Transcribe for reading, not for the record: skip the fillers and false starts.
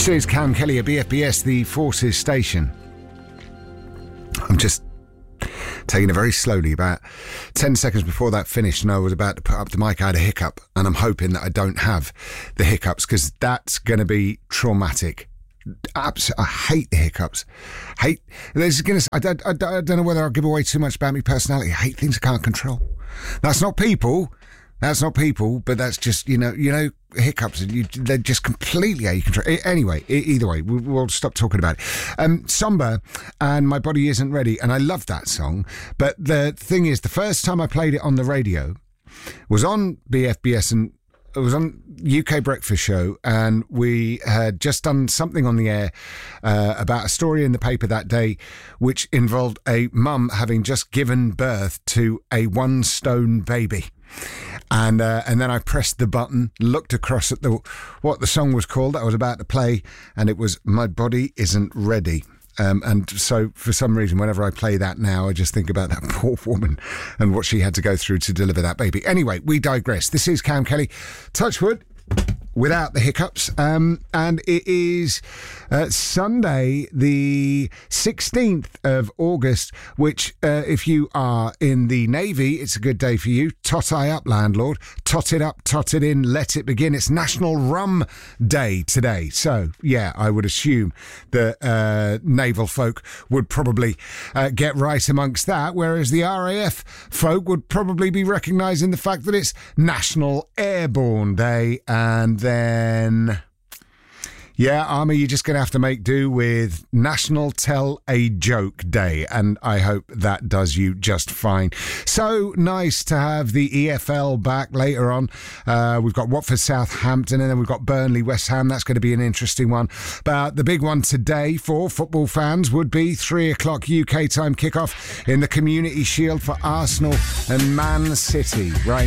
is Cam Kelly at BFBS, the Forces station. I'm just taking it very slowly. About 10 seconds before that finished and I was about to put up the mic, I had a hiccup, and I'm hoping that I don't have the hiccups because that's going to be traumatic. I hate the hiccups. I don't know whether I'll give away too much about my personality. I hate things I can't control. That's not people, but that's just, you know, hiccups. They're just completely out of control. Anyway, either way, we'll stop talking about it. Somber and My Body Isn't Ready, and I love that song. But the thing is, the first time I played it on the radio was on BFBS, and it was on UK Breakfast Show, and we had just done something on the air about a story in the paper that day which involved a mum having just given birth to a 1-stone baby. And then I pressed the button, looked across at what the song was called that I was about to play, and it was My Body Isn't Ready. And so for some reason, whenever I play that now, I just think about that poor woman and what she had to go through to deliver that baby. Anyway, we digress. This is Cam Kelly. Touch wood, without the hiccups. And it is Sunday, the 16th of August, which if you are in the Navy, it's a good day for you. Tot I up, landlord. Tot it up, tot it in, let it begin. It's National Rum Day today. So, yeah, I would assume that naval folk would probably get right amongst that, whereas the RAF folk would probably be recognising the fact that it's National Airborne Day. And then, yeah, Army, you're just going to have to make do with National Tell a Joke Day, and I hope that does you just fine. So nice to have the EFL back later on. We've got Watford Southampton, and then we've got Burnley West Ham. That's going to be an interesting one. But the big one today for football fans would be 3 o'clock UK time kickoff in the Community Shield for Arsenal and Man City. Right.